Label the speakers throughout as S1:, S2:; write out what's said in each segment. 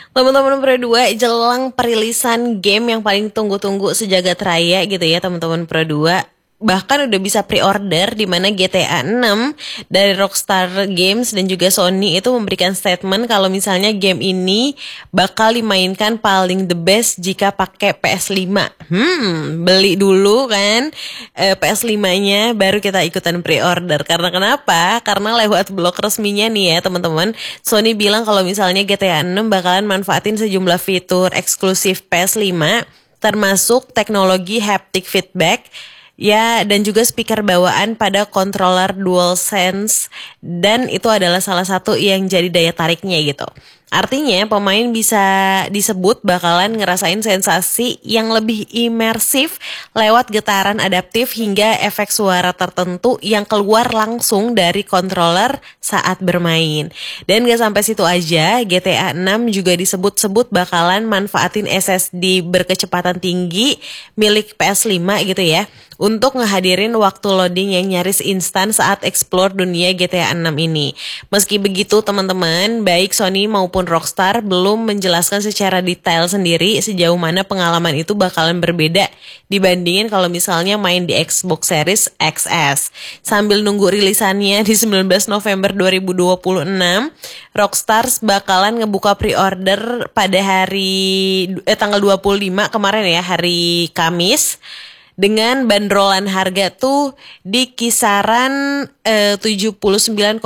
S1: Teman-teman Pro 2 jelang perilisan game yang paling tunggu-tunggu sejagat raya gitu ya teman-teman Pro 2. Bahkan udah bisa pre-order di mana GTA 6 dari Rockstar Games dan juga Sony itu memberikan statement kalau misalnya game ini bakal dimainkan paling the best jika pakai PS5. Beli dulu kan PS5-nya baru kita ikutan pre-order. Karena kenapa? Karena lewat blog resminya nih ya teman-teman, Sony bilang kalau misalnya GTA 6 bakalan manfaatin sejumlah fitur eksklusif PS5 termasuk teknologi haptic feedback ya, dan juga speaker bawaan pada controller DualSense, dan itu adalah salah satu yang jadi daya tariknya gitu. Artinya pemain bisa disebut bakalan ngerasain sensasi yang lebih imersif lewat getaran adaptif hingga efek suara tertentu yang keluar langsung dari controller saat bermain. Dan gak sampai situ aja, GTA 6 juga disebut-sebut bakalan manfaatin SSD berkecepatan tinggi milik PS5 gitu ya, untuk ngehadirin waktu loading yang nyaris instan saat explore dunia GTA 6 ini. Meski begitu teman-teman, baik Sony maupun Rockstar belum menjelaskan secara detail sendiri sejauh mana pengalaman itu bakalan berbeda dibandingin kalau misalnya main di Xbox Series XS. Sambil nunggu rilisannya di 19 November 2026, Rockstar bakalan ngebuka pre-order pada tanggal 25 kemarin ya, hari Kamis, dengan bandrolan harga tuh di kisaran 79,99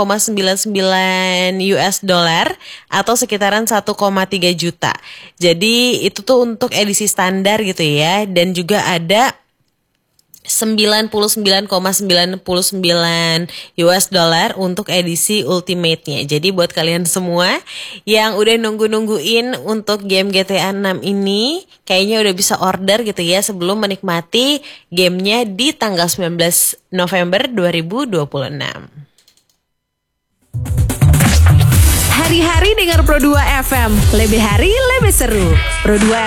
S1: US dollar atau sekitaran 1,3 juta. Jadi itu tuh untuk edisi standar gitu ya, dan juga ada 99,99 US dollar untuk edisi ultimate-nya. Jadi buat kalian semua yang udah nungguin untuk game GTA 6 ini, kayaknya udah bisa order gitu ya sebelum menikmati gamenya di tanggal 19 November 2026.
S2: Hari-hari dengar Pro 2 FM, lebih hari lebih seru. Pro 2